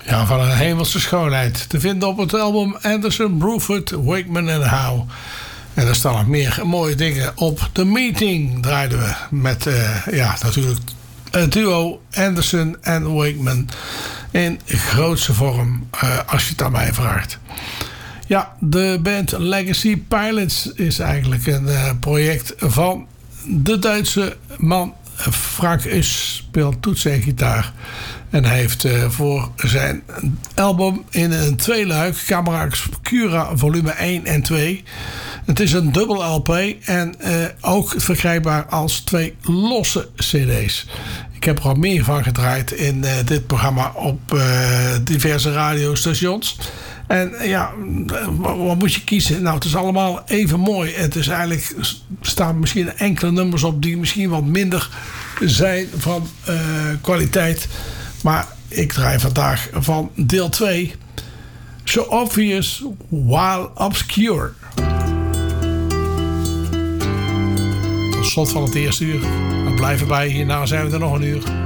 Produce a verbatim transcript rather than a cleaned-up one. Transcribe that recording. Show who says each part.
Speaker 1: Ja, van een hemelse schoonheid. Te vinden op het album Anderson, Bruford, Wakeman en Howe. En daar staan nog meer mooie dingen op. The Meeting draaiden we met, uh, ja, natuurlijk het duo Anderson en Wakeman in grootste vorm, uh, als je het aan mij vraagt. Ja, de band Legacy Pilots is eigenlijk een uh, project van de Duitse man Frank Us, speelt toetsen en gitaar. En hij heeft uh, voor zijn album in een tweeluik, Camera Obscura volume één en twee. Het is een dubbel L P en uh, ook verkrijgbaar als twee losse cd's. Ik heb er al meer van gedraaid in uh, dit programma op uh, diverse radiostations. En ja, wat moet je kiezen? Nou, het is allemaal even mooi. Het is eigenlijk, er staan misschien enkele nummers op die misschien wat minder zijn van uh, kwaliteit. Maar ik draai vandaag van deel twee. So Obvious While Obscure. Tot slot van het eerste uur. We blijven bij. Hierna zijn we er nog een uur.